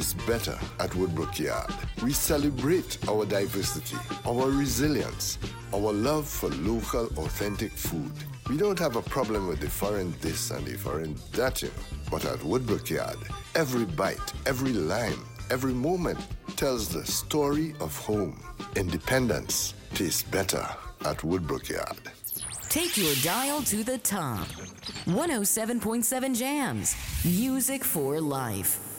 tastes better at Woodbrook Yard. We celebrate our diversity, our resilience, our love for local, authentic food. We don't have a problem with the foreign this and the foreign that, But at Woodbrook Yard, every bite, every lime, every moment tells the story of home. Independence tastes better at Woodbrook Yard. Take your dial to the top. 107.7 Jams. Music for life.